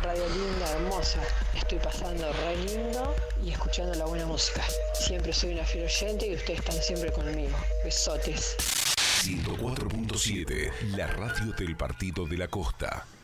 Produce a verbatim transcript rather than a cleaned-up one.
radio linda, hermosa. Estoy pasando re lindo y escuchando la buena música. Siempre soy una fiel oyente y ustedes están siempre conmigo. Besotes. ciento cuatro punto siete, la radio del Partido de la Costa.